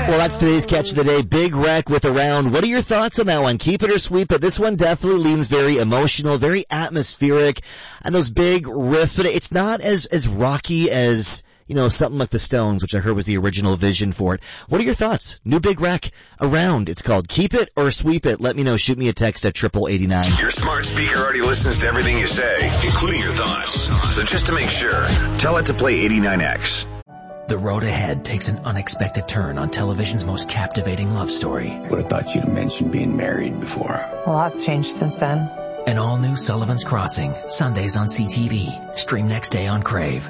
Well, that's today's catch of the day. Big Wreck with Around. What are your thoughts on that one? Keep it or sweep it? This one definitely leans very emotional, very atmospheric, and those big riffs. But it's not as rocky as, something like the Stones, which I heard was the original vision for it. What are your thoughts? New Big Wreck, Around. It's called Keep It or Sweep It. Let me know. Shoot me a text at 8889. Your smart speaker already listens to everything you say, including your thoughts. So just to make sure, tell it to play 89X. The road ahead takes an unexpected turn on television's most captivating love story. Would have thought you'd have mentioned being married before. A lot's changed since then. An all-new Sullivan's Crossing, Sundays on CTV. Stream next day on Crave.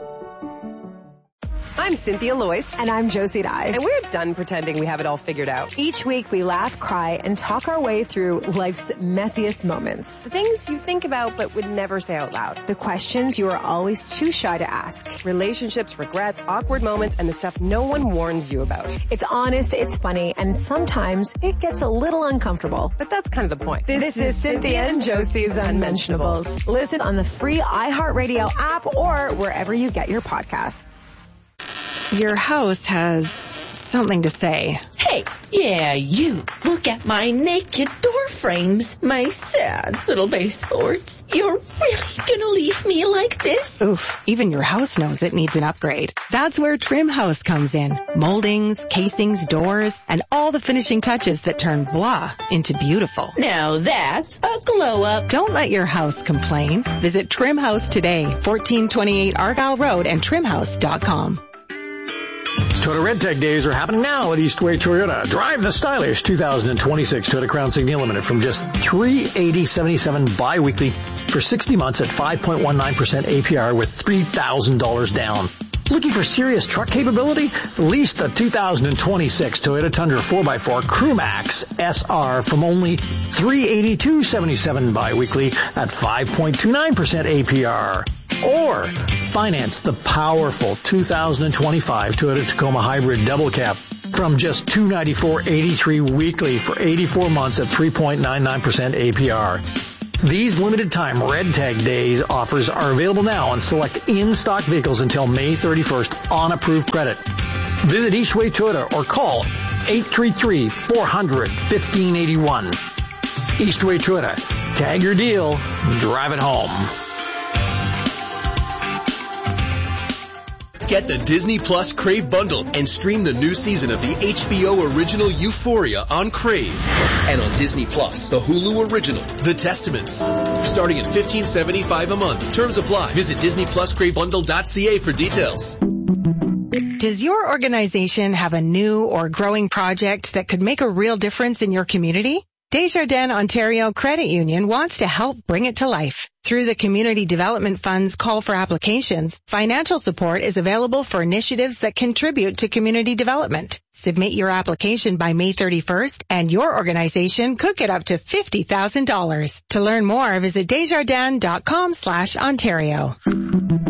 I'm Cynthia Loyce. And I'm Josie Dye. And we're done pretending we have it all figured out. Each week we laugh, cry, and talk our way through life's messiest moments. The things you think about but would never say out loud. The questions you are always too shy to ask. Relationships, regrets, awkward moments, and the stuff no one warns you about. It's honest, it's funny, and sometimes it gets a little uncomfortable. But that's kind of the point. This is Cynthia and Josie's Unmentionables. Listen on the free iHeartRadio app or wherever you get your podcasts. Your house has something to say. Hey, yeah, you. Look at my naked door frames, my sad little baseboards. You're really gonna leave me like this? Oof, even your house knows it needs an upgrade. That's where Trim House comes in. Moldings, casings, doors, and all the finishing touches that turn blah into beautiful. Now that's a glow up. Don't let your house complain. Visit Trim House today, 1428 Argyle Road and trimhouse.com. Toyota Red Tag Days are happening now at Eastway Toyota. Drive the stylish 2026 Toyota Crown Signia Limited from just $380.77 bi-weekly for 60 months at 5.19% APR with $3,000 down. Looking for serious truck capability? Lease the 2026 Toyota Tundra 4x4 Crewmax SR from only $382.77 bi-weekly at 5.29% APR. Or finance the powerful 2025 Toyota Tacoma Hybrid Double Cab from just $294.83 weekly for 84 months at 3.99% APR. These limited time Red Tag Days offers are available now on select in-stock vehicles until May 31st on approved credit. Visit Eastway Toyota or call 833-400-1581. Eastway Toyota. Tag your deal. Drive it home. Get the Disney Plus Crave bundle and stream the new season of the HBO original Euphoria on Crave. And on Disney Plus, the Hulu original, The Testaments. Starting at $15.75 a month. Terms apply. Visit DisneyPlusCraveBundle.ca for details. Does your organization have a new or growing project that could make a real difference in your community? Desjardins Ontario Credit Union wants to help bring it to life. Through the Community Development Fund's call for applications, financial support is available for initiatives that contribute to community development. Submit your application by May 31st, and your organization could get up to $50,000. To learn more, visit Desjardins.com/Ontario.